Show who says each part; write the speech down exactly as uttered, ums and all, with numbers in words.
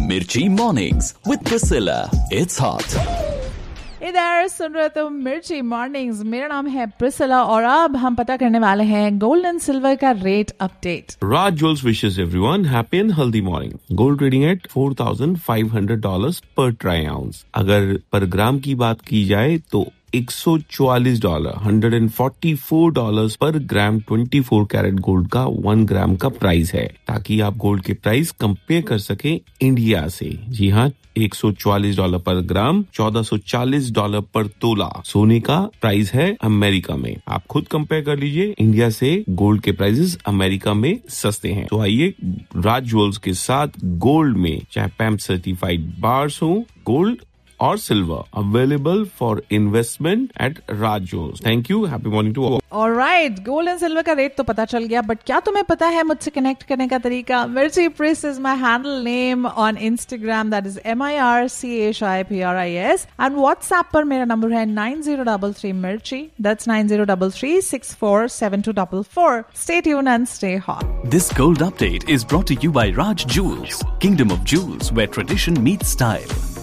Speaker 1: Mirchi Mornings with Priscilla. It's hot.
Speaker 2: इधर सुन रहे तो मिर्ची मॉर्निंग्स। मेरा नाम है प्रिसिला और अब हम पता करने वाले हैं गोल्ड एंड सिल्वर का rate update.
Speaker 3: Raj Jewels wishes everyone happy and healthy morning. Gold trading at four thousand five hundred dollars per troy ounce. अगर पर ग्राम की बात की जाए तो एक सौ चौवालीस dollar one hundred forty-four dollars पर ग्राम चौबीस कैरेट गोल्ड का वन ग्राम का प्राइस है, ताकि आप गोल्ड के प्राइस कंपेयर कर सकें इंडिया से। जी हाँ, एक सौ चौवालीस डॉलर पर ग्राम, चौदह सौ चालीस डॉलर पर तोला सोने का प्राइस है अमेरिका में। आप खुद कंपेयर कर लीजिए, इंडिया से गोल्ड के प्राइसेस अमेरिका में सस्ते हैं। तो आइए राज ज्वेल्स के साथ गोल्ड में, चाहे पैम सर्टिफाइड बार्स हो, गोल्ड और silver available for investment at Raj jewels. Thank you, happy morning to all.
Speaker 2: Alright, gold and silver का रेट तो पता चल गया, बट क्या तुम्हें पता है मुझसे कनेक्ट करने का तरीका? मिर्ची प्रिस is my handle name on Instagram, that is M I R C H I P R I S, and WhatsApp पर मेरा नंबर है नाइन जीरो थ्री थ्री मिर्ची, that's nine zero three three six four seven to four four. Stay tuned and stay hot.
Speaker 1: This gold update is brought to you by Raj Jewels, Kingdom of Jewels, where tradition meets style.